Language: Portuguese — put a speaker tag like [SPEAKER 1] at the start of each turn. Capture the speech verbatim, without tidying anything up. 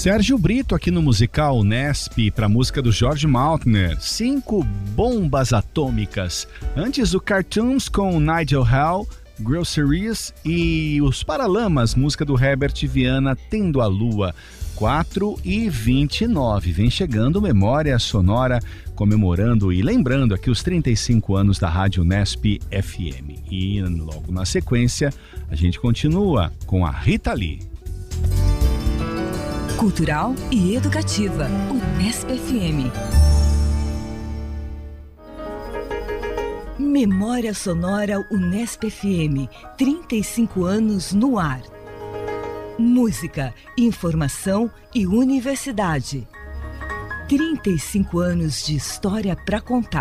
[SPEAKER 1] Sérgio Brito aqui no musical Unesp para a música do George Maltner, Cinco Bombas Atômicas. Antes o Cartoons com Nigel Hall, Groceries e os Paralamas, música do Herbert Viana, Tendo a Lua. quatro e vinte e nove, vem chegando Memória Sonora, comemorando e lembrando aqui os trinta e cinco anos da Rádio Unesp F M. E logo na sequência a gente continua com a Rita Lee.
[SPEAKER 2] Cultural e educativa, Unesp F M. Memória Sonora Unesp F M, trinta e cinco anos no ar. Música, informação e universidade. trinta e cinco anos de história para contar.